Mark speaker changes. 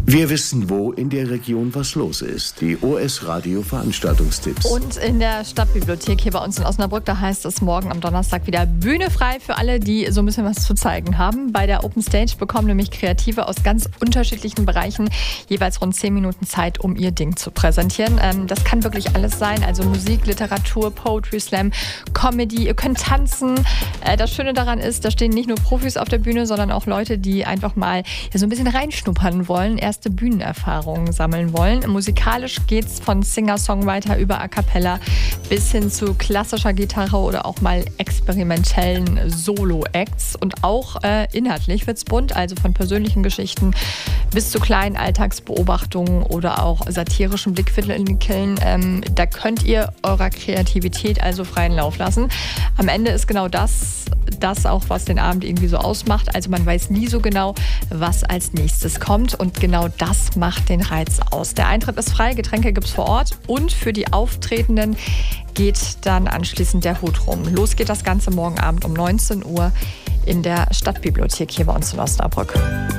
Speaker 1: Wir wissen, wo in der Region was los ist. Die OS Radio Veranstaltungstipps.
Speaker 2: Und in der Stadtbibliothek hier bei uns in Osnabrück, da heißt es morgen am Donnerstag wieder Bühne frei für alle, die so ein bisschen was zu zeigen haben. Bei der Open Stage bekommen nämlich Kreative aus ganz unterschiedlichen Bereichen jeweils rund 10 Minuten Zeit, um ihr Ding zu präsentieren. Das kann wirklich alles sein, also Musik, Literatur, Poetry Slam, Comedy, ihr könnt tanzen. Das Schöne daran ist, da stehen nicht nur Profis auf der Bühne, sondern auch Leute, die einfach mal so ein bisschen reinschnuppern wollen, erste Bühnenerfahrungen sammeln wollen. Musikalisch geht's von Singer-Songwriter über A Cappella bis hin zu klassischer Gitarre oder auch mal experimentellen Solo-Acts. Und auch inhaltlich wird's bunt, also von persönlichen Geschichten bis zu kleinen Alltagsbeobachtungen oder auch satirischen Blickwinkeln. Da könnt ihr eurer Kreativität also freien Lauf lassen. Am Ende ist genau das auch, was den Abend irgendwie so ausmacht. Also man weiß nie so genau, was als nächstes kommt, und genau das macht den Reiz aus. Der Eintritt ist frei, Getränke gibt's vor Ort, und für die Auftretenden geht dann anschließend der Hut rum. Los geht das Ganze morgen Abend um 19 Uhr in der Stadtbibliothek hier bei uns in Osnabrück.